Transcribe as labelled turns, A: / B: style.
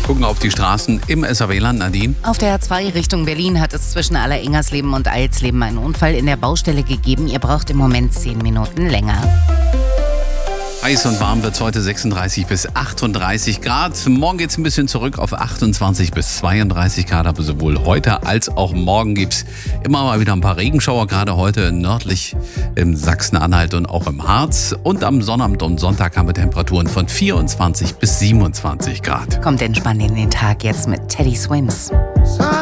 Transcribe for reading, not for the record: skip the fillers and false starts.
A: Gucken auf die Straßen im SAW-Land, Nadine.
B: Auf der A2 Richtung Berlin hat es zwischen Allerengersleben und Eilsleben einen Unfall in der Baustelle gegeben. Ihr braucht im Moment 10 Minuten länger.
A: Heiß und warm wird es heute, 36 bis 38 Grad. Morgen geht es ein bisschen zurück auf 28 bis 32 Grad. Aber sowohl heute als auch morgen gibt es immer mal wieder ein paar Regenschauer. Gerade heute nördlich im Sachsen-Anhalt und auch im Harz. Und am Sonnabend und Sonntag haben wir Temperaturen von 24 bis 27 Grad.
B: Kommt entspannt in den Tag jetzt mit Teddy Swims.